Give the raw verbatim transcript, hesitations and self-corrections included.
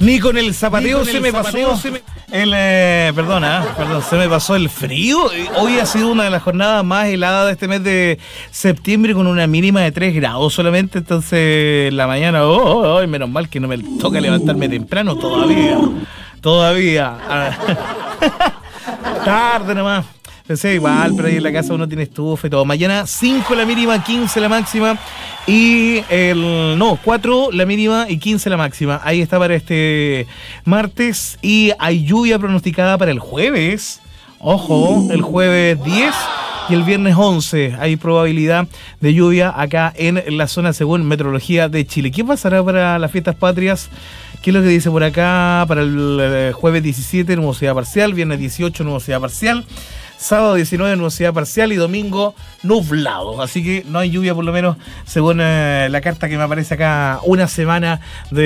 Ni con el zapateo se me pasó se me... el eh, perdona, perdón, se me pasó el frío. Hoy ha sido una de las jornadas más heladas de este mes de septiembre, con una mínima de tres grados solamente. Entonces la mañana, oh, oh, oh, menos mal que no me toca levantarme temprano todavía. Todavía. Tarde nomás. Pensé igual, pero ahí en la casa uno tiene estufa y todo. Mañana cinco la mínima, quince la máxima. Y el. No, cuatro la mínima y quince la máxima. Ahí está para este martes. Y hay lluvia pronosticada para el jueves. Ojo, el jueves diez y el viernes once. Hay probabilidad de lluvia acá en la zona según Meteorología de Chile. ¿Qué pasará para las fiestas patrias? ¿Qué es lo que dice por acá? Para el jueves diecisiete, nubosidad parcial. Viernes dieciocho, nubosidad parcial. Sábado diecinueve, nubosidad parcial. Y domingo, nublado. Así que no hay lluvia, por lo menos, según eh, la carta que me aparece acá. Una semana de